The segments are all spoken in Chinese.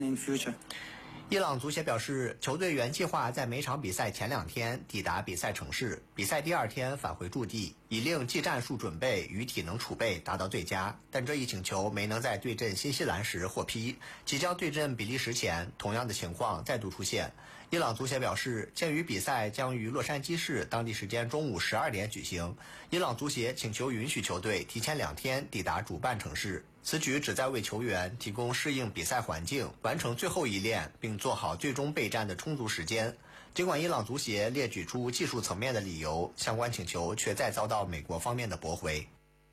in future。 伊朗足协表示，球队原计划在每场比赛前2天抵达比赛城市，比赛第2天返回驻地，以令技战术准备与体能储备达到最佳。但这一请求没能在对阵新西兰时获批。即将对阵比利时前，同样的情况再度出现。伊朗足协表示，鉴于比赛将于洛杉矶市当地时间中午12点举行，伊朗足协请求允许球队提前2天抵达主办城市。此举旨在为球员提供适应比赛环境、完成最后一练并做好最终备战的充足时间。尽管伊朗足协列举出技术层面的理由，相关请求却再遭到美国方面的驳回。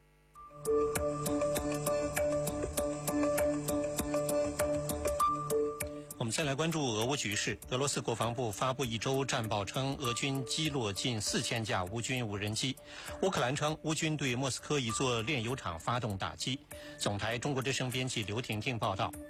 我们先来关注俄乌局势。俄罗斯国防部发布一周战报称，俄军击落近4000架乌军无人机。乌克兰称，乌军对莫斯科一座炼油厂发动打击。总台中国之声编辑刘婷婷报道。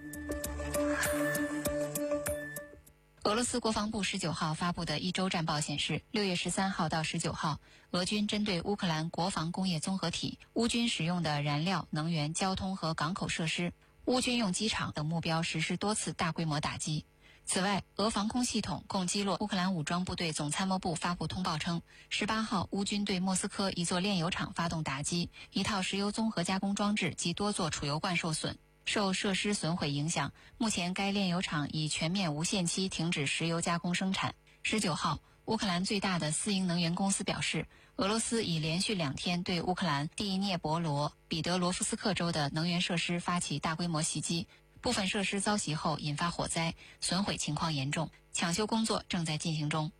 俄罗斯国防部19号发布的一周战报显示，6月13号到19号，俄军针对乌克兰国防工业综合体、乌军使用的燃料、能源、交通和港口设施、乌军用机场等目标实施多次大规模打击。此外，俄防空系统共击落。乌克兰武装部队总参谋部发布通报称，18号乌军对莫斯科一座炼油厂发动打击，一套石油综合加工装置及多座储油罐受损。受设施损毁影响，目前该炼油厂已全面无限期停止石油加工生产。19号，乌克兰最大的私营能源公司表示，俄罗斯已连续2天对乌克兰第聂伯罗、彼得罗夫斯克州的能源设施发起大规模袭击，部分设施遭袭后引发火灾，损毁情况严重，抢修工作正在进行中。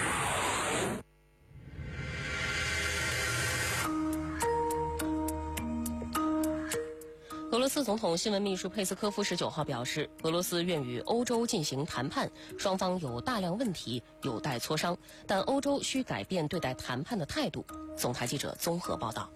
俄罗斯总统新闻秘书佩斯科夫19号表示，俄罗斯愿与欧洲进行谈判，双方有大量问题有待磋商，但欧洲需改变对待谈判的态度。总台记者综合报道。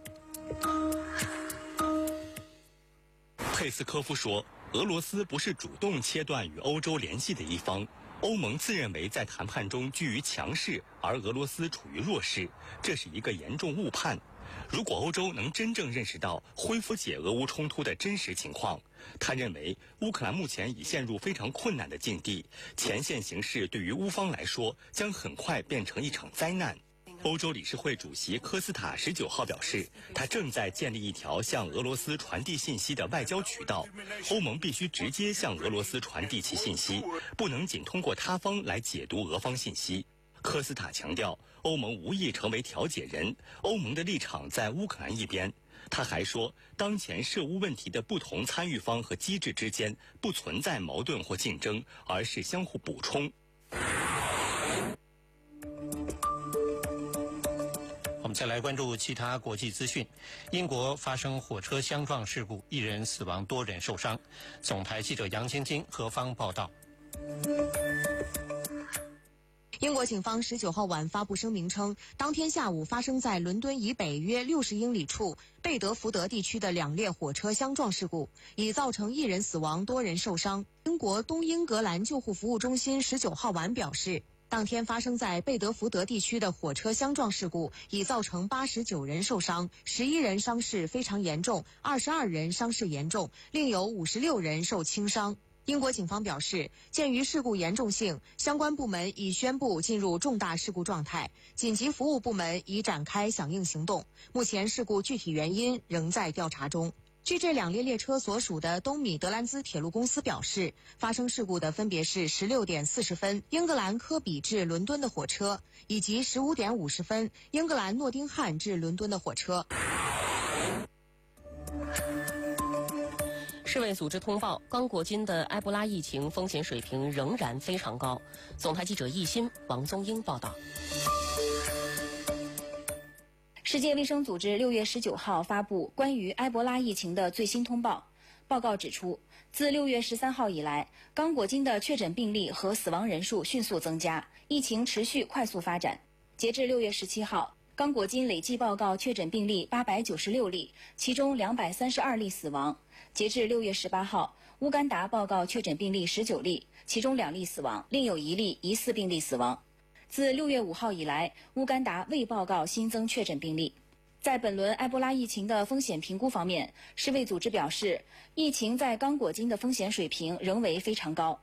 佩斯科夫说，俄罗斯不是主动切断与欧洲联系的一方，欧盟自认为在谈判中居于强势，而俄罗斯处于弱势，这是一个严重误判。如果欧洲能真正认识到恢复解俄乌冲突的真实情况，他认为乌克兰目前已陷入非常困难的境地，前线形势对于乌方来说将很快变成一场灾难。欧洲理事会主席科斯塔19号表示，他正在建立一条向俄罗斯传递信息的外交渠道，欧盟必须直接向俄罗斯传递其信息，不能仅通过他方来解读俄方信息。科斯塔强调，欧盟无意成为调解人，欧盟的立场在乌克兰一边。他还说，当前涉乌问题的不同参与方和机制之间不存在矛盾或竞争，而是相互补充。 我们再来关注其他国际资讯。英国发生火车相撞事故，1人死亡，多人受伤。总台记者杨晶晶何方报道。 英国警方19号晚发布声明称，当天下午发生在伦敦以北约60英里处贝德福德地区的2列火车相撞事故，已造成1人死亡，多人受伤。英国东英格兰救护服务中心19号晚表示，当天发生在贝德福德地区的火车相撞事故已造成89人受伤，11人伤势非常严重，22人伤势严重，另有56人受轻伤。英国警方表示，鉴于事故严重性，相关部门已宣布进入重大事故状态，紧急服务部门已展开响应行动。目前事故具体原因仍在调查中。据这2列列车所属的东米德兰兹铁路公司表示，发生事故的分别是16点40分英格兰科比至伦敦的火车，以及15点50分英格兰诺丁汉至伦敦的火车。 世卫组织通报，刚果金的埃博拉疫情风险水平仍然非常高。总台记者易鑫、王宗英报道。 世界卫生组织6月19号发布关于埃博拉疫情的最新通报。报告指出，自6月13号以来，刚果金的确诊病例和死亡人数迅速增加，疫情持续快速发展。截至6月17号，刚果金累计报告确诊病例896例，其中232例死亡。截至6月18号，乌干达报告确诊病例19例，其中2例死亡，另有1例疑似病例死亡。自6月5号以来，乌干达未报告新增确诊病例。 在本轮埃博拉疫情的风险评估方面，世卫组织表示，疫情在刚果金的风险水平仍为非常高。